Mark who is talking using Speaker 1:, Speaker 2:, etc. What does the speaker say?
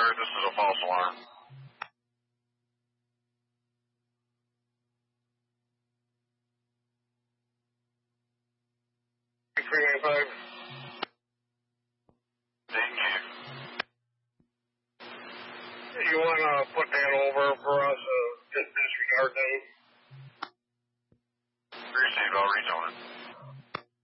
Speaker 1: sir. This is a false alarm. 395. Thank you. You want to put that over for us?